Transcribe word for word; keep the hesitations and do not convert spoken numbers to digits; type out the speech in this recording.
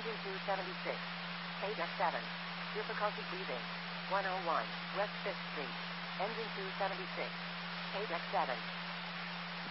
Engine two seventy-six. Page F seven. Difficulty breathing. one oh one. West fifth Street. Engine two seventy-six. Page F seven.